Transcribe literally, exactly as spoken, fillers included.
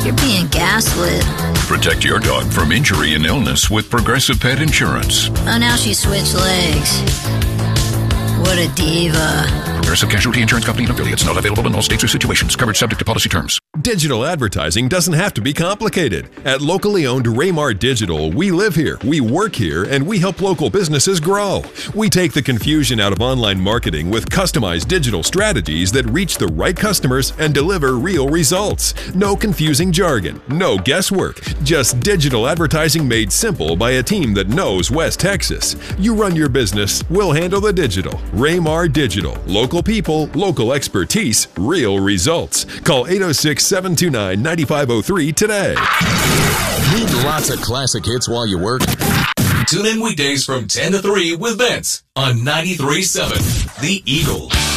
You're being gaslit. Protect your dog from injury and illness with Progressive Pet Insurance. Oh, now she switched legs. What a diva. Progressive Casualty Insurance Company and affiliates. Not available in all states or situations. Coverage subject to policy terms. Digital advertising doesn't have to be complicated. At locally owned Raymar Digital, we live here, we work here, and we help local businesses grow. We take the confusion out of online marketing with customized digital strategies that reach the right customers and deliver real results. No confusing jargon, no guesswork, just digital advertising made simple by a team that knows West Texas. You run your business, we'll handle the digital. Raymar Digital. Local people, local expertise, real results. Call eight oh six, seven two nine, nine five oh three today. Need lots of classic hits while you work? Tune in weekdays from ten to three with Vince on ninety-three point seven The Eagle.